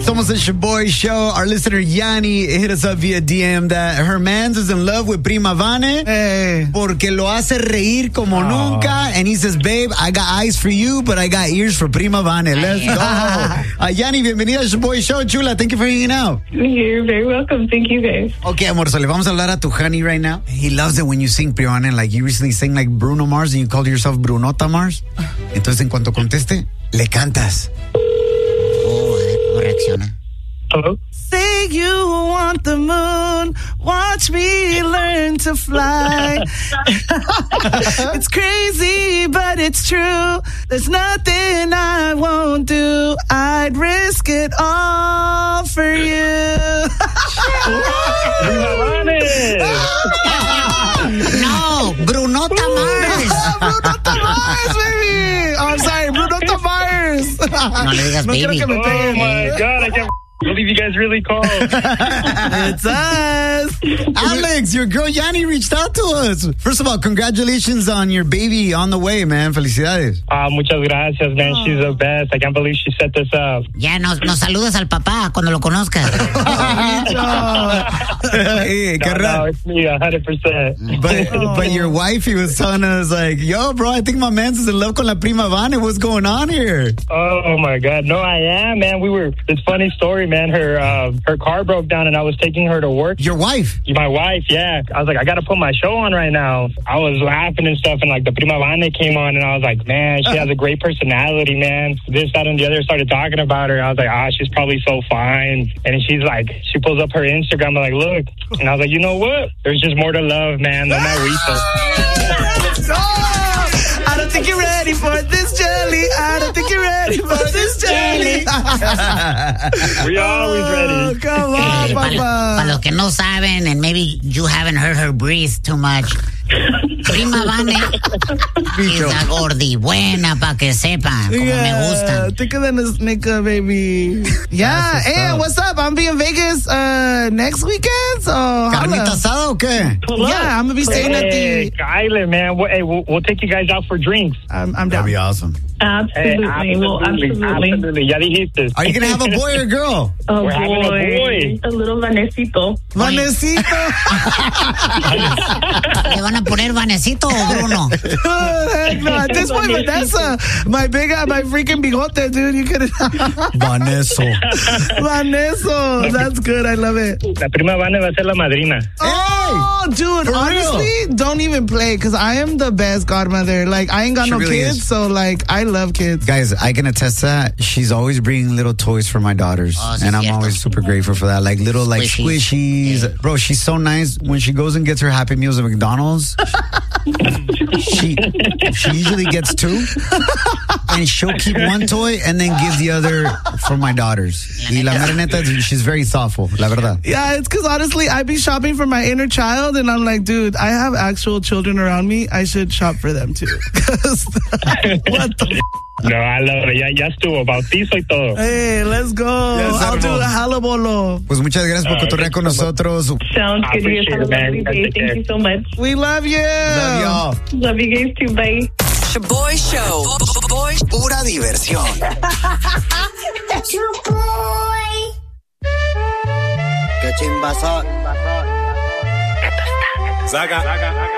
Somos el Shaboy Show. Our listener Yanni hit us up via DM that her man's is in love with Prima Vane porque lo hace reír como nunca. And he says, babe, I got eyes for you, but I got ears for Prima Vane. Let's go. Yanni, bienvenida al Shaboy Show, chula. Thank you for hanging out. You're very welcome. Thank you, guys. Okay, amor, so le vamos a hablar a tu honey right now. He loves it when you sing Prima Vane. Like you recently sang like Bruno Mars and you called yourself Brunota Mars. Entonces, en cuanto conteste, le cantas. ¿Cómo reacciona? Hello? Say you want the moon, watch me learn to fly. It's crazy, but it's true. There's nothing I won't do. I'd risk it all for you. No, Brunota Mars. Brunota Mars, baby. Oh, I'm sorry, Brunota Mars. No le digas baby. Quiero que me peguen. Oh, my God. I can't believe you guys really called. It's us. Alex, your girl Yanni reached out to us. First of all, congratulations on your baby on the way, man. Felicidades. Muchas gracias, man. She's the best. I can't believe she set this up. Ya nos saludas al papá cuando lo conozcas. Hey, No, it's me, 100%. But your wife, he was telling us like, yo, bro, I think my man's is in love con la Prima Vane. What's going on here? Oh, my God. No, I am, man. It's a funny story, man. Her car broke down and I was taking her to work. Your wife? My wife, yeah. I was like, I got to put my show on right now. I was laughing and stuff, and like the Prima Vane came on, and I was like, man, she has a great personality, man. This, that, and the other. Started talking about her. I was like, she's probably so fine. And she's like, she pulls up her Instagram. I'm like, look. And I was like, you know what? There's just more to love, man, than that research. I don't think you're ready for this jelly. I don't think you're ready for this jelly. We're always ready. Come on, Papa. Para los que no saben, and maybe you haven't heard her breathe too much, Prima Vane es la gordi buena, pa' que sepan, como me gustan. Thicker than a snicker, baby. Yeah, hey, what's up? I'm being in Vegas next weekend, so ¿Carnita asada o qué? yeah, I'm gonna be staying at the. Kyle, man. We'll take you guys out for drinks. I'm That'd down. be awesome. Absolutely. Ya dijiste. Are you going to have a boy or girl? We're having a boy. A little Vanesito. Vanesito. ¿Le van a poner Vanecito o Bruno? Heck no. At this point, Vanessa, my freaking bigote, dude. You could. Vanessa. Vanessa. That's good. I love it. La Prima Vane va a ser la madrina. Oh, dude, For honestly, don't even play because I am the best godmother. Like, I ain't got She no really kids, is. so, like, I love kids. Guys, I can attest to that. She's always bringing little toys for my daughters. Oh, sí, and I'm cierto. always super grateful for that. Like little like squishies. Yeah. Bro, she's so nice. When she goes and gets her Happy Meals at McDonald's, she usually gets two. And she'll keep one toy and then give the other for my daughters. Y la mera neta, she's very thoughtful, la verdad. Yeah, it's because honestly, I be shopping for my inner child, and I'm like, dude, I have actual children around me. I should shop for them too. 'Cause what the No, I love it. Ya estuvo. Bautizo y todo. Hey, let's go. Yes, I'll do hermano. a halabolo. Pues muchas gracias por cotorrear con nosotros. Sounds I good. You guys have a appreciate it, man. lovely day. Thank you so much. We love you. Love y'all. Love you guys too. Bye. Shaboy Show. Pura diversión. Qué chimbazo. Saca.